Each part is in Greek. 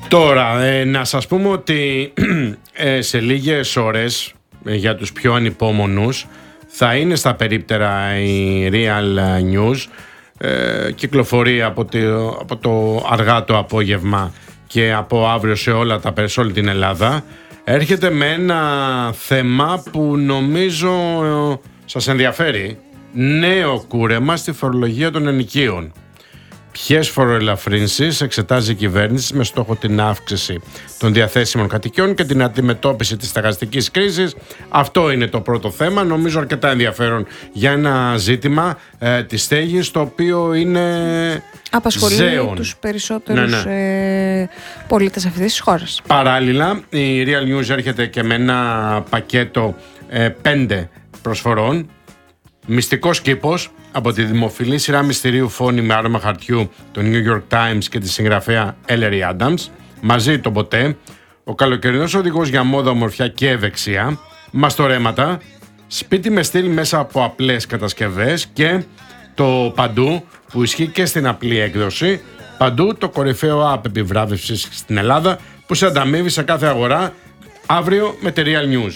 Τώρα, να σας πούμε ότι σε λίγες ώρες, για τους πιο ανυπόμονους, θα είναι στα περίπτερα η Real News. Κυκλοφορεί από το αργά το απόγευμα και από αύριο σε όλη την Ελλάδα. Έρχεται με ένα θέμα που νομίζω σας ενδιαφέρει. Νέο κούρεμα στη φορολογία των ενοικίων. Ποιες φοροελαφρύνσεις εξετάζει η κυβέρνηση με στόχο την αύξηση των διαθέσιμων κατοικιών και την αντιμετώπιση της στεγαστικής κρίσης. Αυτό είναι το πρώτο θέμα, νομίζω αρκετά ενδιαφέρον για ένα ζήτημα της στέγης, το οποίο είναι απασχολεί τους περισσότερους πολίτες αυτής της χώρας. Παράλληλα, η Real News έρχεται και με ένα πακέτο 5 προσφορών. Μυστικός κήπος από τη δημοφιλή σειρά μυστηρίου φόνη με άρωμα χαρτιού του New York Times και τη συγγραφέα Ellery Adams. Μαζί το ποτέ. Ο καλοκαιρινός οδηγός για μόδα, ομορφιά και ευεξία. Μαστορέματα. Σπίτι με στυλ μέσα από απλές κατασκευές. Και το παντού που ισχύει και στην απλή έκδοση. Παντού το κορυφαίο app επιβράβευσης στην Ελλάδα που σε ανταμείβει σε κάθε αγορά. Αύριο με τη Real News.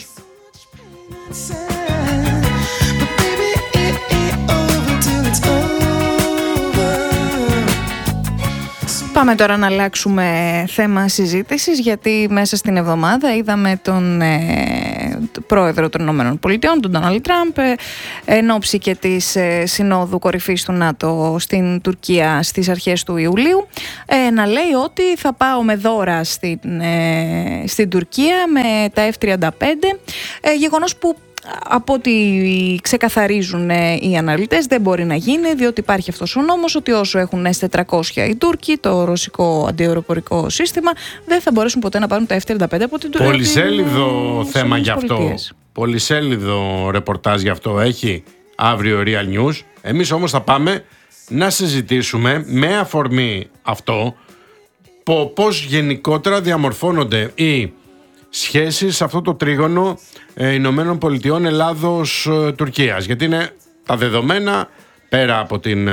Πάμε τώρα να αλλάξουμε θέμα συζήτησης, γιατί μέσα στην εβδομάδα είδαμε τον πρόεδρο των ΗΠΑ, τον Ντόναλντ Τραμπ, εν ώψη και της συνόδου κορυφής του ΝΑΤΟ στην Τουρκία στις αρχές του Ιουλίου, να λέει ότι θα πάω με δώρα στην Τουρκία με τα F-35, γεγονός που από ό,τι ξεκαθαρίζουν οι αναλυτές δεν μπορεί να γίνει, διότι υπάρχει αυτός ο νόμος ότι όσο έχουν S-400 οι Τούρκοι, το ρωσικό αντιαεροπορικό σύστημα, δεν θα μπορέσουν ποτέ να πάρουν τα F-35 από την Τουρκία. Πολυσέλιδο θέμα γι' αυτό. Πολυσέλιδο ρεπορτάζ γι' αυτό έχει αύριο Real News. Εμείς όμως θα πάμε να συζητήσουμε με αφορμή αυτό πώς γενικότερα διαμορφώνονται οι σχέσεις σε αυτό το τρίγωνο Ηνωμένων Πολιτειών, Ελλάδος, Τουρκίας. Γιατί είναι τα δεδομένα, πέρα από την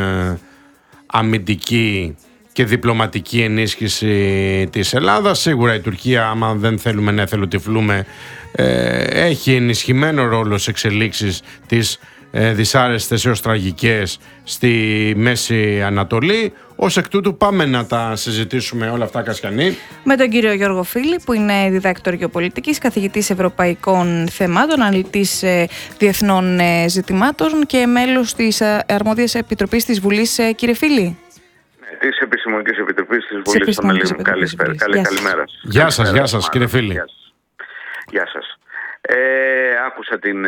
αμυντική και διπλωματική ενίσχυση της Ελλάδας, σίγουρα η Τουρκία, άμα δεν θέλουμε να εθελοτυφλούμε, έχει ενισχυμένο ρόλο σε εξελίξεις της δυσάρεστες έως τραγικές στη Μέση Ανατολή. Ως εκ τούτου πάμε να τα συζητήσουμε όλα αυτά, Κασιανή. Με τον κύριο Γιώργο Φίλη, που είναι διδάκτορ γεωπολιτικής, καθηγητής ευρωπαϊκών θεμάτων, αναλυτής διεθνών ζητημάτων και μέλος της Αρμόδιας Επιτροπής της Βουλής. Κύριε Φίλη. Της Επιστημονικής Επιτροπής της Βουλής των Ελλήνων. Καλημέρα. Γεια σας κύριε Φίλη. Γεια σας. Άκουσα την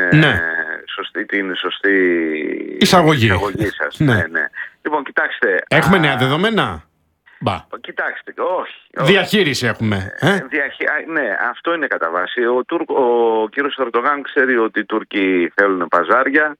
σωστή εισαγωγή σας. Ναι. Λοιπόν, κοιτάξτε. Έχουμε νέα δεδομένα. Κοιτάξτε, όχι. Διαχείριση έχουμε. Ναι, αυτό είναι κατά βάση. Ο κύριος Ερντογάν ξέρει ότι οι Τούρκοι θέλουν παζάρια.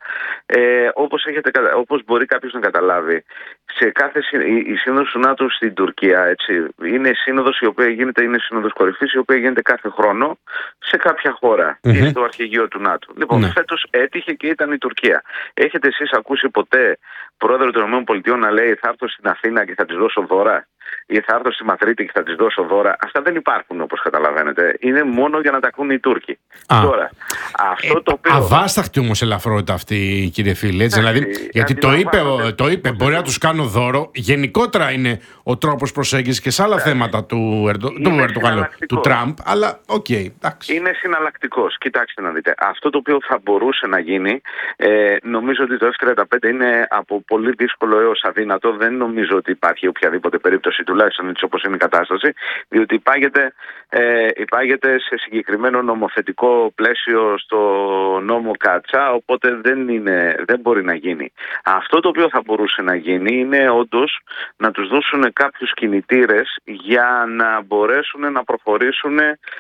Όπως μπορεί κάποιος να καταλάβει, η σύνοδος του ΝΑΤΟ στην Τουρκία, έτσι, είναι σύνοδος η οποία είναι σύνοδος κορυφής, η οποία γίνεται κάθε χρόνο σε κάποια χώρα ή στο αρχηγείο του ΝΑΤΟ. Λοιπόν, φέτος έτυχε και ήταν η Τουρκία. Έχετε εσείς ακούσει ποτέ πρόεδρο των ΗΠΑ να λέει θα έρθω στην Αθήνα και θα της δώσω δώρα, ή θα έρθω στη Μαδρίτη και θα της δώσω δώρα? Αυτά δεν υπάρχουν, όπως καταλαβαίνετε. Είναι μόνο για να τα ακούνε οι Τούρκοι. Τώρα, αυτό το οποίο... Αβάσταχτη όμως ελαφρότητα αυτή, κύριε Φίλη. Δηλαδή, γιατί το είπε, μπορεί να τους κάνω δώρο. Γενικότερα είναι ο τρόπος προσέγγισης και σε άλλα θέματα του Τραμπ, αλλά εντάξει. Είναι συναλλακτικός. Κοιτάξτε να δείτε. Αυτό το οποίο θα μπορούσε να γίνει, νομίζω ότι το F-35 είναι από πολύ δύσκολο έως αδύνατο. Δεν νομίζω ότι υπάρχει οποιαδήποτε περίπτωση, τουλάχιστον έτσι όπως είναι η κατάσταση, διότι υπάγεται σε συγκεκριμένο νομοθετικό πλαίσιο στο νόμο Κάτσά, οπότε δεν μπορεί να γίνει. Αυτό το οποίο θα μπορούσε να γίνει είναι όντως να τους δώσουν κάποιους κινητήρες για να μπορέσουν να προχωρήσουν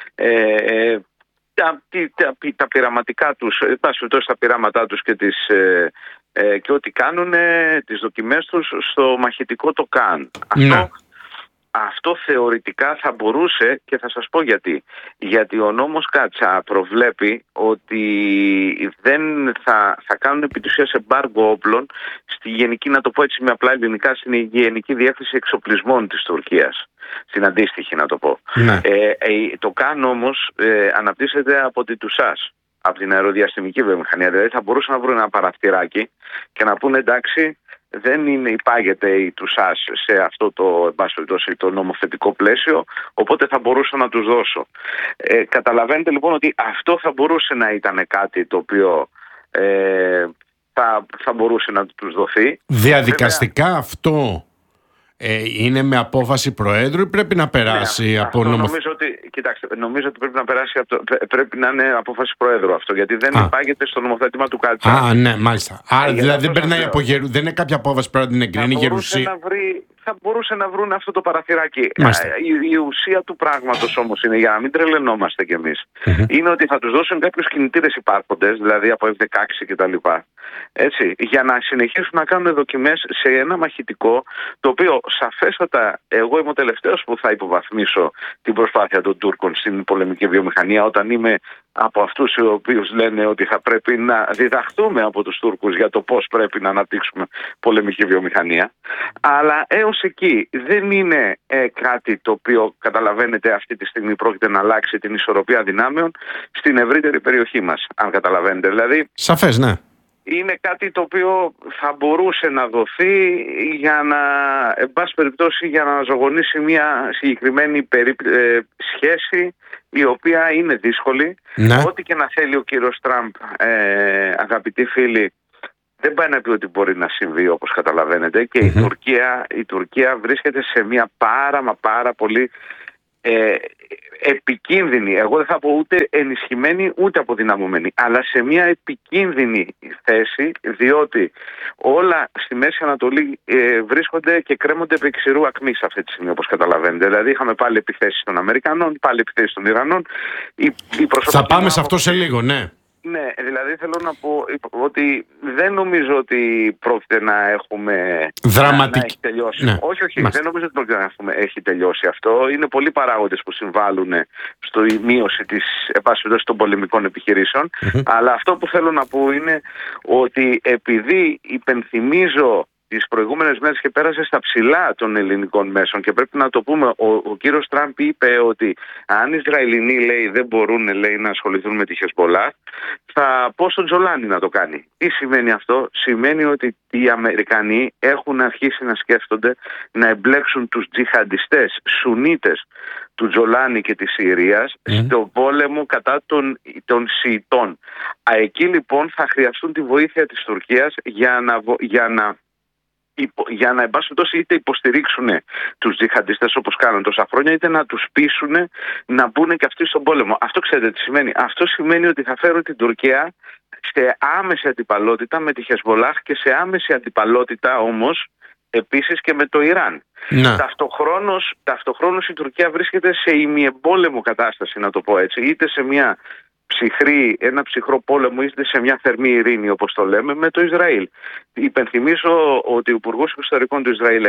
τα πειραματικά τους, τα πειράματά τους και ό,τι κάνουν, τις δοκιμές τους στο μαχητικό το ΚΑΝ. Αυτό θεωρητικά θα μπορούσε, και θα σας πω γιατί. Γιατί ο νόμος Κάτσά προβλέπει ότι δεν θα κάνουν επί της ουσίας εμπάργκο όπλων στη γενική, να το πω έτσι με απλά ελληνικά, στην Γενική Διεύθυνση Εξοπλισμών της Τουρκίας. στην αντίστοιχη να το πω. Ναι. Το ΚΑΝ όμως αναπτύσσεται από τη ΤΟΥΣΑΣ, από την αεροδιαστημική βιομηχανία. Δηλαδή θα μπορούσαν να βρουν ένα παραθυράκι και να πούνε εντάξει, δεν υπάγεται η ΤΟΥΣΑΣ σε αυτό το νομοθετικό πλαίσιο, οπότε θα μπορούσα να τους δώσω. Καταλαβαίνετε λοιπόν ότι αυτό θα μπορούσε να ήταν κάτι το οποίο θα μπορούσε να τους δοθεί. Διαδικαστικά αυτό είναι με απόφαση Προέδρου ή πρέπει να περάσει από νομίζω ότι πρέπει να περάσει πρέπει να είναι απόφαση Προέδρου αυτό, γιατί δεν υπάγεται στο νομοθέτημα του ΚΑΤΣΑ. Ναι, μάλιστα. Άρα δηλαδή δεν περνάει από δεν είναι κάποια απόφαση που πρέπει να την εγκρίνει γερουσία. Θα μπορούσε να βρουν αυτό το παραθυράκι. Η ουσία του πράγματος όμως είναι, για να μην τρελαινόμαστε κι εμείς, είναι ότι θα τους δώσουν κάποιους κινητήρες υπάρχοντες, δηλαδή από F-16 κτλ. Έτσι, για να συνεχίσουν να κάνουν δοκιμές σε ένα μαχητικό, το οποίο σαφέστατα εγώ είμαι ο τελευταίος που θα υποβαθμίσω την προσπάθεια των Τούρκων στην πολεμική βιομηχανία, όταν είμαι από αυτούς οι οποίους λένε ότι θα πρέπει να διδαχθούμε από τους Τούρκους για το πώς πρέπει να αναπτύξουμε πολεμική βιομηχανία. Αλλά έως εκεί δεν είναι κάτι το οποίο, καταλαβαίνετε, αυτή τη στιγμή πρόκειται να αλλάξει την ισορροπία δυνάμεων στην ευρύτερη περιοχή μας, αν καταλαβαίνετε. Δηλαδή, σαφές, ναι. Είναι κάτι το οποίο θα μπορούσε να δοθεί για να, εν πάση περιπτώσει, για να ζωγονίσει μια συγκεκριμένη σχέση, η οποία είναι δύσκολη. Ναι. Ό,τι και να θέλει ο κύριος Τραμπ, αγαπητοί φίλοι, δεν πάει να πει ότι μπορεί να συμβεί, όπως καταλαβαίνετε, και η Τουρκία βρίσκεται σε μια πάρα πολύ επικίνδυνη, εγώ δεν θα πω ούτε ενισχυμένη ούτε αποδυναμωμένη, αλλά σε μια επικίνδυνη θέση, διότι όλα στη Μέση Ανατολή βρίσκονται και κρέμονται επί ξηρού ακμής αυτή τη στιγμή, όπως καταλαβαίνετε. Δηλαδή είχαμε πάλι επιθέσεις των Αμερικανών, πάλι επιθέσεις των Ιρανών. Θα πάμε σε αυτό σε λίγο, ναι. Ναι, δηλαδή θέλω να πω ότι δεν νομίζω ότι πρόκειται να έχουμε δραματική. Να έχει τελειώσει. Ναι. Όχι, δεν νομίζω ότι πρόκειται να έχει τελειώσει αυτό. Είναι πολλοί παράγοντες που συμβάλλουν στη μείωση των πολεμικών επιχειρήσεων. Αλλά αυτό που θέλω να πω είναι ότι επειδή υπενθυμίζω τις προηγούμενες μέρες και πέρασε στα ψηλά των ελληνικών μέσων, και πρέπει να το πούμε, ο κύριος Τραμπ είπε ότι αν οι Ισραηλινοί, λέει, δεν μπορούν, λέει, να ασχοληθούν με τη Χεσμπολά, θα πω στον Τζολάνι να το κάνει. Τι σημαίνει αυτό? Σημαίνει ότι οι Αμερικανοί έχουν αρχίσει να σκέφτονται να εμπλέξουν τους τζιχαντιστές Σουνίτες του Τζολάνι και της Συρίας στο πόλεμο κατά των Σιητών. Εκεί λοιπόν θα χρειαστούν τη βοήθεια της Τουρκίας για να είτε υποστηρίξουν τους τζιχαντιστές όπως κάνουν τόσα χρόνια, είτε να τους πείσουν να μπουν και αυτοί στον πόλεμο. Αυτό ξέρετε τι σημαίνει? Αυτό σημαίνει ότι θα φέρουν την Τουρκία σε άμεση αντιπαλότητα με τη Χεσμπολάχ και σε άμεση αντιπαλότητα όμως επίσης και με το Ιράν. Ναι. Ταυτοχρόνως η Τουρκία βρίσκεται σε ημιεμπόλεμο κατάσταση, να το πω έτσι, είτε σε ένα ψυχρό πόλεμο, είτε σε μια θερμή ειρήνη, όπως το λέμε, με το Ισραήλ. Υπενθυμίζω ότι ο Υπουργός Εξωτερικών του Ισραήλ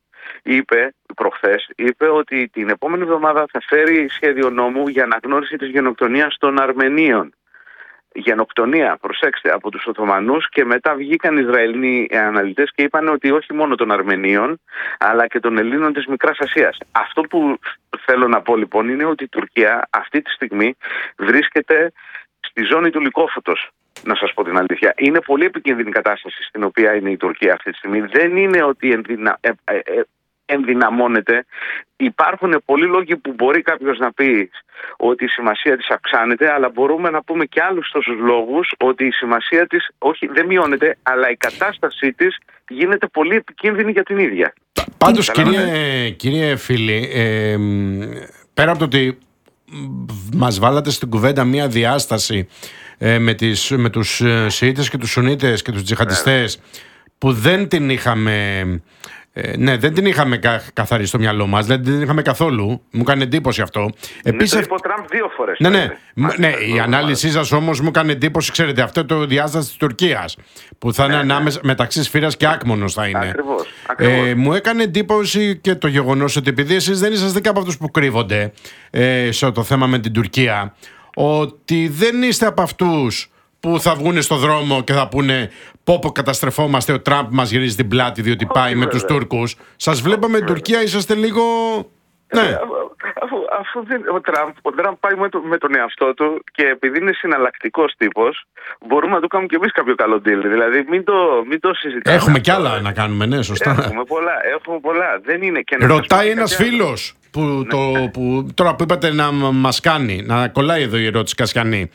προχθές είπε ότι την επόμενη εβδομάδα θα φέρει σχέδιο νόμου για αναγνώριση της γενοκτονίας των Αρμενίων. Γενοκτονία, προσέξτε, από τους Οθωμανούς, και μετά βγήκαν οι Ισραηλοί αναλυτές και είπαν ότι όχι μόνο των Αρμενίων, αλλά και των Ελλήνων της Μικράς Ασίας. Αυτό που θέλω να πω λοιπόν είναι ότι η Τουρκία αυτή τη στιγμή βρίσκεται στη ζώνη του λυκόφωτος, να σας πω την αλήθεια. Είναι πολύ επικίνδυνη κατάσταση στην οποία είναι η Τουρκία αυτή τη στιγμή. Δεν είναι ότι ενδυναμώνεται. Υπάρχουν πολλοί λόγοι που μπορεί κάποιος να πει ότι η σημασία της αυξάνεται, αλλά μπορούμε να πούμε και άλλους τόσους λόγους ότι η σημασία της όχι δεν μειώνεται, αλλά η κατάστασή της γίνεται πολύ επικίνδυνη για την ίδια. Πάντως κύριε φίλη, πέρα από το ότι μας βάλατε στην κουβέντα μια διάσταση με τους Σιήτες και τους Σουνίτες και τους τζιχαντιστές που δεν την είχαμε... δεν την είχαμε καθαρίσει στο μυαλό μας, δεν την είχαμε καθόλου. Μου έκανε εντύπωση αυτό. Επίσης, το είπε ο Τραμπ 2 φορές. Ναι, η ανάλυση σας όμως μου έκανε εντύπωση, ξέρετε, αυτό το διάσταση της Τουρκίας, που θα είναι ανάμεσα μεταξύ Σφύρας και Άκμονος θα είναι. Ακριβώς. Μου έκανε εντύπωση και το γεγονός ότι επειδή εσείς δεν είσαστε και από αυτούς που κρύβονται σε το θέμα με την Τουρκία, ότι δεν είστε από αυτούς που θα βγουν στο δρόμο και θα πούνε πόπο καταστρεφόμαστε, ο Τραμπ μας γυρίζει την πλάτη διότι πάει με τους Τούρκους. Σας βλέπαμε την Τουρκία, είσαστε λίγο Ναι. Αφού ο Τραμπ πάει με τον εαυτό του και επειδή είναι συναλλακτικός τύπος, μπορούμε να του κάνουμε κι εμείς κάποιο καλό deal. Δηλαδή μην το συζητάμε. Έχουμε κι άλλα να κάνουμε, ναι, σωστά. Έχουμε πολλά. Δεν είναι και ρωτάει ένας φίλος που τώρα που είπατε να μας κάνει, να κολλάει εδώ η ερώτηση Κασιανή.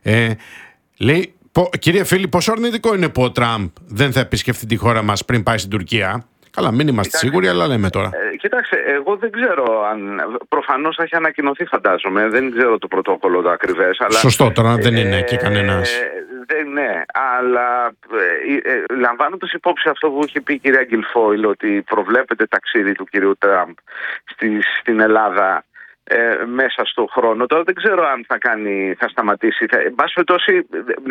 Λέει, κύριε φίλοι, πόσο αρνητικό είναι που ο Τραμπ δεν θα επισκεφτεί τη χώρα μας πριν πάει στην Τουρκία? Καλά, μην είμαστε σίγουροι, αλλά λέμε τώρα. Κοιτάξτε, εγώ δεν ξέρω αν. Προφανώς θα έχει ανακοινωθεί, φαντάζομαι. Δεν ξέρω το πρωτόκολλο το ακριβές. Αλλά, σωστό, τώρα δεν είναι και κανένας. Ναι, αλλά λαμβάνοντας υπόψη αυτό που είχε πει η κυρία Γκιλφόιλ, ότι προβλέπεται ταξίδι του κυρίου Τραμπ στην Ελλάδα μέσα στο χρόνο. Τώρα δεν ξέρω αν θα σταματήσει. Εν πάση περιπτώσει,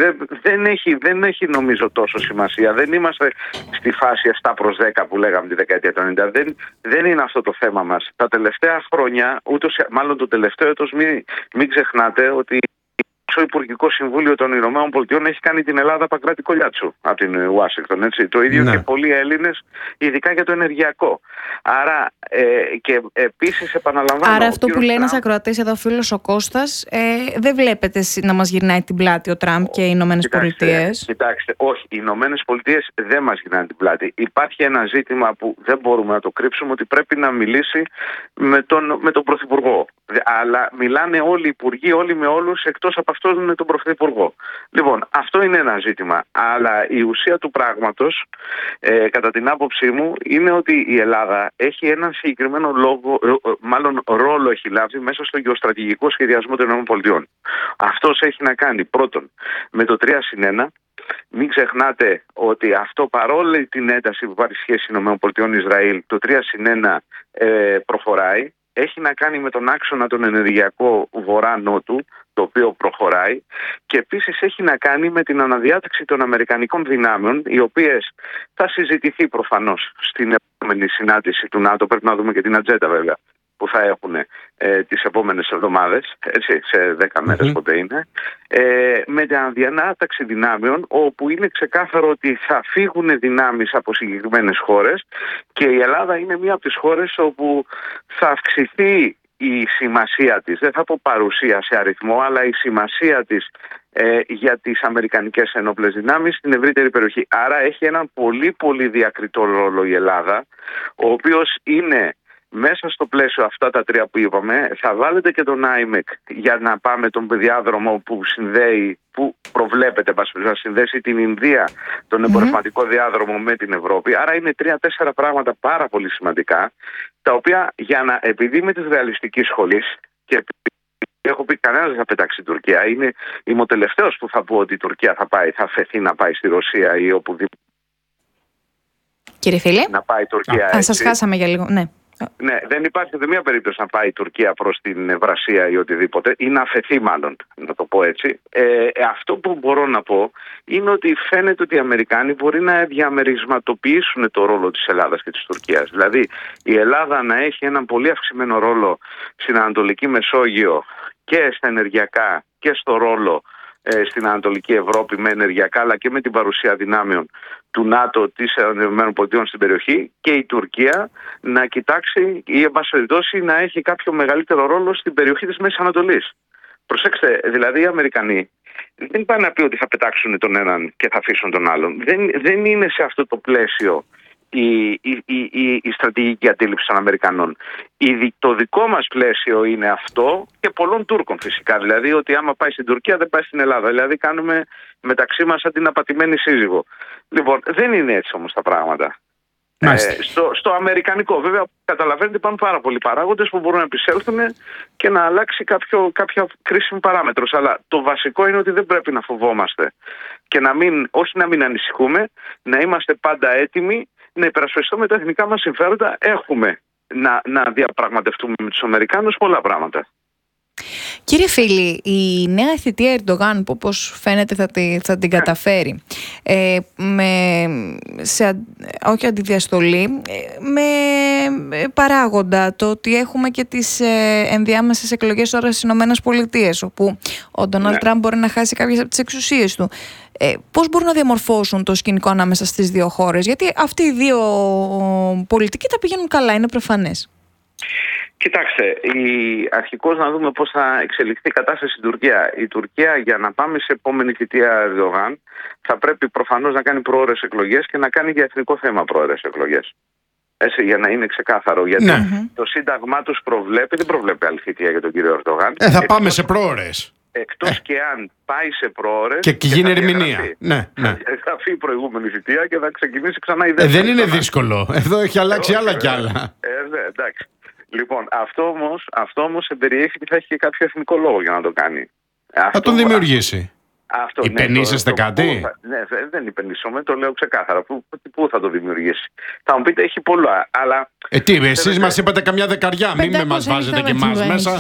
δεν έχει νομίζω τόσο σημασία. Δεν είμαστε στη φάση 7-10 που λέγαμε τη δεκαετία του 90. Δεν είναι αυτό το θέμα μας. Τα τελευταία χρόνια, μάλλον το τελευταίο έτος, μην ξεχνάτε ότι το Υπουργικό Συμβούλιο των Ηνωμένων Πολιτειών έχει κάνει την Ελλάδα Παγκράτη Κολιάτσου από την Ουάσιγκτον. Το ίδιο και πολλοί Έλληνες, ειδικά για το ενεργειακό. Άρα και επίσης επαναλαμβάνω. Άρα αυτό που λέει ένας ακροατής εδώ, ο φίλος ο Κώστας, δεν βλέπετε να μας γυρνάει την πλάτη ο Τραμπ και οι Ηνωμένες Πολιτείες? Κοιτάξτε, όχι, οι Ηνωμένες Πολιτείες δεν μας γυρνάνε την πλάτη. Υπάρχει ένα ζήτημα που δεν μπορούμε να το κρύψουμε, ότι πρέπει να μιλήσει με τον Πρωθυπουργό. Αλλά μιλάνε όλοι οι υπουργοί, όλοι με όλους, εκτός από αυτόν με τον Πρωθυπουργό. Λοιπόν, αυτό είναι ένα ζήτημα. Αλλά η ουσία του πράγματος, κατά την άποψή μου, είναι ότι η Ελλάδα έχει έναν συγκεκριμένο ρόλο έχει λάβει μέσα στο γεωστρατηγικό σχεδιασμό των ΗΠΑ. Αυτός έχει να κάνει πρώτον με το 3+1. Μην ξεχνάτε ότι αυτό, παρόλη την ένταση που υπάρχει σχέση ΗΠΑ-Ισραήλ, το 3+1 προχωράει. Έχει να κάνει με τον άξονα τον ενεργειακό βορρά-νότου, το οποίο προχωράει, και επίσης έχει να κάνει με την αναδιάταξη των αμερικανικών δυνάμεων, οι οποίες θα συζητηθεί προφανώς στην επόμενη συνάντηση του ΝΑΤΟ. Πρέπει να δούμε και την ατζέντα βέβαια που θα έχουν τις επόμενες εβδομάδες, σε 10 μέρες πότε είναι, με την αναδιάταξη δυνάμεων, όπου είναι ξεκάθαρο ότι θα φύγουν δυνάμεις από συγκεκριμένες χώρες και η Ελλάδα είναι μία από τις χώρες όπου θα αυξηθεί η σημασία της, δεν θα πω παρουσία σε αριθμό, αλλά η σημασία της για τις αμερικανικές ενόπλες δυνάμεις στην ευρύτερη περιοχή. Άρα έχει έναν πολύ πολύ διακριτό ρόλο η Ελλάδα, ο οποίος είναι μέσα στο πλαίσιο αυτά τα τρία που είπαμε. Θα βάλετε και τον IMEC για να πάμε τον διάδρομο που προβλέπεται να συνδέσει την Ινδία, τον εμπορευματικό διάδρομο με την Ευρώπη. Άρα είναι 3-4 πράγματα πάρα πολύ σημαντικά, τα οποία επειδή είμαι της ρεαλιστικής σχολής και έχω πει κανένας δεν θα πετάξει την Τουρκία, είμαι ο τελευταίος που θα πω ότι η Τουρκία θα φεθεί να πάει στη Ρωσία ή οπουδήποτε. Κύριε φίλε, να πάει η Τουρκία. Σας χάσαμε για λίγο, ναι. Ναι, δεν υπάρχει σε μία περίπτωση να πάει η Τουρκία προς την Ευρασία ή οτιδήποτε, ή να αφαιθεί μάλλον, να το πω έτσι. Αυτό που μπορώ να πω είναι ότι φαίνεται ότι οι Αμερικάνοι μπορεί να διαμερισματοποιήσουν το ρόλο της Ελλάδας και της Τουρκίας. Δηλαδή η Ελλάδα να έχει έναν πολύ αυξημένο ρόλο στην Ανατολική Μεσόγειο και στα ενεργειακά και στο ρόλο στην Ανατολική Ευρώπη με ενεργειακά, αλλά και με την παρουσία δυνάμεων του ΝΑΤΟ, της ΗΠΑ στην περιοχή, και η Τουρκία να κοιτάξει ή εν πάση περιπτώσει να έχει κάποιο μεγαλύτερο ρόλο στην περιοχή της Μέσης Ανατολής. Προσέξτε, δηλαδή οι Αμερικανοί δεν πάνε να πει ότι θα πετάξουν τον έναν και θα αφήσουν τον άλλον. Δεν είναι σε αυτό το πλαίσιο η στρατηγική αντίληψη των Αμερικανών. Το δικό μας πλαίσιο είναι αυτό και πολλών Τούρκων φυσικά. Δηλαδή ότι άμα πάει στην Τουρκία δεν πάει στην Ελλάδα. Δηλαδή κάνουμε μεταξύ μας σαν την απατημένη σύζυγο. Λοιπόν, δεν είναι έτσι όμως τα πράγματα. Στο αμερικανικό βέβαια καταλαβαίνετε υπάρχουν πάρα πολλοί παράγοντες που μπορούν να επισέλθουν και να αλλάξει κάποια κρίσιμη παράμετρος. Αλλά το βασικό είναι ότι δεν πρέπει να φοβόμαστε και όχι να μην ανησυχούμε, να είμαστε πάντα έτοιμοι να υπερασπιστούμε τα εθνικά μας συμφέροντα. Έχουμε να διαπραγματευτούμε με τους Αμερικάνους πολλά πράγματα. Κύριε φίλη, η νέα θητεία Ερντογάν, που όπως φαίνεται θα την καταφέρει, όχι αντιδιαστολή, με παράγοντα το ότι έχουμε και τις ενδιάμεσες εκλογές τώρα στις ΗΠΑ, όπου ο Ντόναλντ Τραμπ μπορεί να χάσει κάποιες από τις εξουσίες του. Πώς μπορούν να διαμορφώσουν το σκηνικό ανάμεσα στις δύο χώρες? Γιατί αυτοί οι δύο πολιτικοί τα πηγαίνουν καλά, είναι προφανές. Κοιτάξτε, αρχικώς να δούμε πώς θα εξελιχθεί η κατάσταση στην Τουρκία. Η Τουρκία, για να πάμε σε επόμενη θητεία Ερντογάν, θα πρέπει προφανώς να κάνει προώρες εκλογές και να κάνει για εθνικό θέμα προώρες εκλογές. Έτσι, για να είναι ξεκάθαρο. Γιατί το Σύνταγμά τους δεν προβλέπει άλλη θητεία για τον κύριο Ερντογάν. Θα πάμε σε προώρες. Εκτός και αν πάει σε προώρες και γίνει ερμηνεία. Θα γραφεί η προηγούμενη θητεία και θα ξεκινήσει ξανά η δεύτερη. Δεν είναι δύσκολο. Εδώ έχει αλλάξει άλλα κι άλλα. Εντάξει. Λοιπόν, αυτό όμως περιέχει ότι θα έχει και κάποιο εθνικό λόγο για να το κάνει. Θα τον δημιουργήσει. Υπενήσεστε κάτι? Ναι, δεν υπενήσωμε, το λέω ξεκάθαρα. Πού θα το δημιουργήσει? Θα μου πείτε, έχει πολλά, αλλά... εσείς μας είπατε καμιά δεκαριά, μην με μας βάζετε και εμάς μέσα.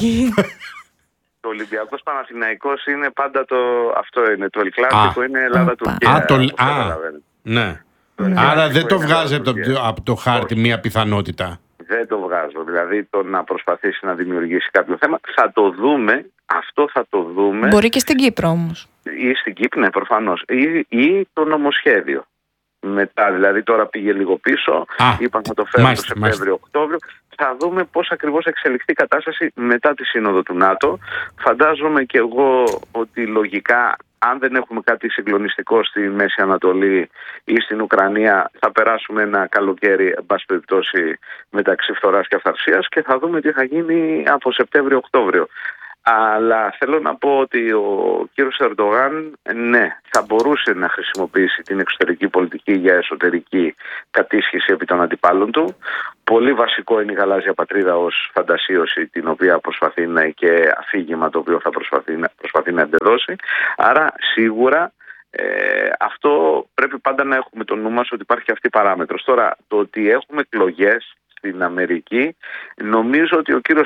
Το Ολυμπιακός Παναθηναϊκός είναι πάντα αυτό είναι. Το Ελκλάσικο είναι Ελλάδα-Τουρκία. Ναι. Άρα δεν το βγάζει από το χάρτη μία πιθανότητα. Δεν το βγάζω. Δηλαδή το να προσπαθήσει να δημιουργήσει κάποιο θέμα. Θα το δούμε. Αυτό θα το δούμε. Μπορεί και στην Κύπρο όμως. Ή στην Κύπρο, ναι, προφανώς. Ή το νομοσχέδιο. Μετά, δηλαδή τώρα πήγε λίγο πίσω. Είπαν να το φέρουν το Σεπτέμβριο-Οκτώβριο. Θα δούμε πώς ακριβώς εξελιχθεί η κατάσταση μετά τη Σύνοδο του ΝΑΤΟ. Φαντάζομαι και εγώ ότι λογικά, αν δεν έχουμε κάτι συγκλονιστικό στη Μέση Ανατολή ή στην Ουκρανία, θα περάσουμε ένα καλοκαίρι, εν πάση περιπτώσει, μεταξύ φθοράς και αυθαρσίας και θα δούμε τι θα γίνει από Σεπτέμβριο-Οκτώβριο. Αλλά θέλω να πω ότι ο κύριος Ερντογάν, ναι, θα μπορούσε να χρησιμοποιήσει την εξωτερική πολιτική για εσωτερική κατίσχυση επί των αντιπάλων του. Πολύ βασικό είναι η γαλάζια πατρίδα ως φαντασίωση, την οποία προσπαθεί να και αφήγημα το οποίο θα προσπαθεί να εντεδώσει. Άρα σίγουρα αυτό πρέπει πάντα να έχουμε το νου μας ότι υπάρχει αυτή η παράμετρος. Τώρα, το ότι έχουμε εκλογές στην Αμερική, νομίζω ότι ο κύριος